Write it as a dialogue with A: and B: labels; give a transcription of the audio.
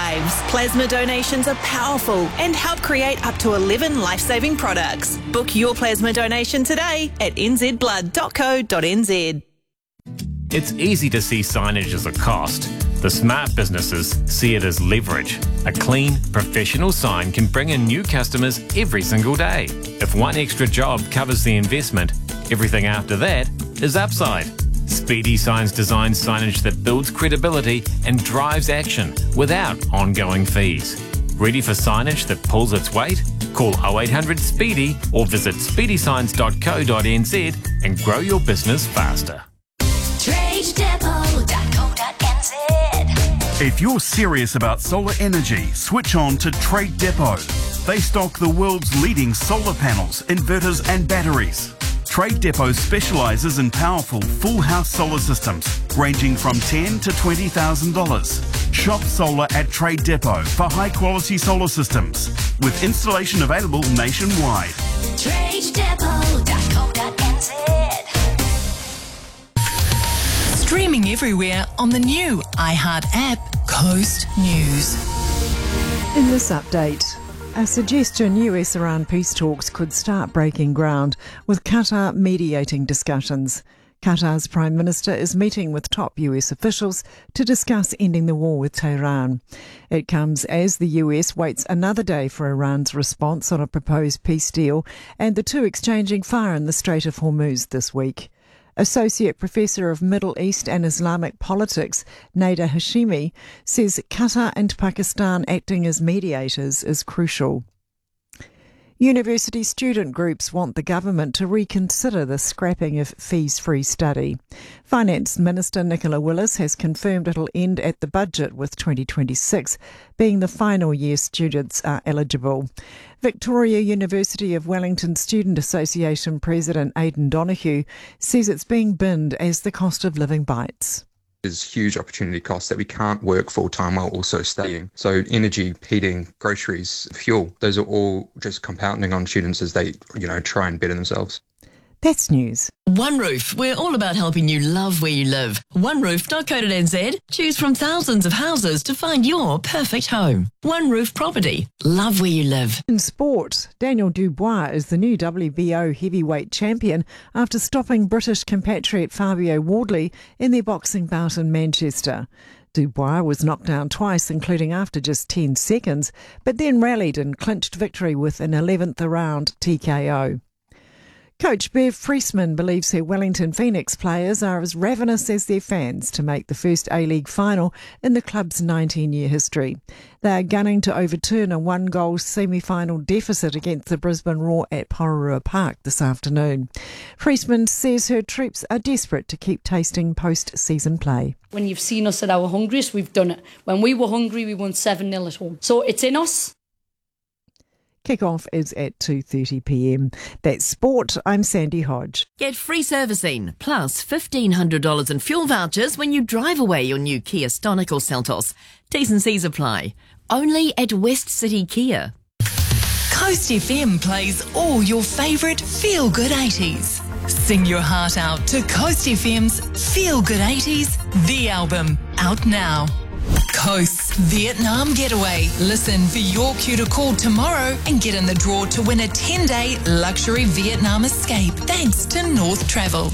A: lives. Plasma donations are powerful and help create up to 11 life-saving products. Book your plasma donation today at nzblood.co.nz.
B: It's easy to see signage as a cost. The smart businesses see it as leverage. A clean, professional sign can bring in new customers every single day. If one extra job covers the investment, everything after that is upside. Speedy Signs designs signage that builds credibility and drives action without ongoing fees. Ready for signage that pulls its weight? Call 0800 SPEEDY or visit speedysigns.co.nz and grow your business faster.
C: TradeDepot.co.nz.
D: If you're serious about solar energy, switch on to Trade Depot. They stock the world's leading solar panels, inverters and batteries. Trade Depot specialises in powerful full house solar systems ranging from $10,000 to $20,000. Shop solar at Trade Depot for high quality solar systems with installation available nationwide.
C: TradeDepot.co.nz.
E: Streaming everywhere on the new iHeart app, Coast News.
F: In this update, a suggestion US-Iran peace talks could start breaking ground, with Qatar mediating discussions. Qatar's Prime Minister is meeting with top US officials to discuss ending the war with Tehran. It comes as the US waits another day for Iran's response on a proposed peace deal, and the two exchanging fire in the Strait of Hormuz this week. Associate Professor of Middle East and Islamic Politics, Nada Hashimi, says Qatar and Pakistan acting as mediators is crucial. University student groups want the government to reconsider the scrapping of fees-free study. Finance Minister Nicola Willis has confirmed it'll end at the budget, with 2026 being the final year students are eligible. Victoria University of Wellington Student Association President Aidan Donoghue says it's being binned as the cost of living bites.
G: There's huge opportunity costs that we can't work full-time while also studying. So energy, heating, groceries, fuel, those are all just compounding on students as they, try and better themselves.
F: That's news.
H: OneRoof, we're all about helping you love where you live. OneRoof.co.nz. Choose from thousands of houses to find your perfect home. OneRoof Property. Love where you live.
F: In sport, Daniel Dubois is the new WBO heavyweight champion after stopping British compatriot Fabio Wardley in their boxing bout in Manchester. Dubois was knocked down twice, including after just 10 seconds, but then rallied and clinched victory with an 11th round TKO. Coach Bev Friesman believes her Wellington Phoenix players are as ravenous as their fans to make the first A-League final in the club's 19-year history. They are gunning to overturn a one-goal semi-final deficit against the Brisbane Roar at Pororua Park this afternoon. Friesman says her troops are desperate to keep tasting post-season play.
I: When you've seen us at our hungriest, we've done it. When we were hungry, we won 7-0 at home. So it's in us.
F: Kick-off is at 2:30pm. That's sport. I'm Sandy Hodge.
H: Get free servicing, plus $1,500 in fuel vouchers when you drive away your new Kia Stonic or Seltos. T's and C's apply. Only at West City Kia.
E: Coast FM plays all your favourite feel-good 80s. Sing your heart out to Coast FM's Feel Good 80s, the album, out now. Coast's Vietnam Getaway. Listen for your cue to call tomorrow and get in the draw to win a 10-day luxury Vietnam escape thanks to North Travel.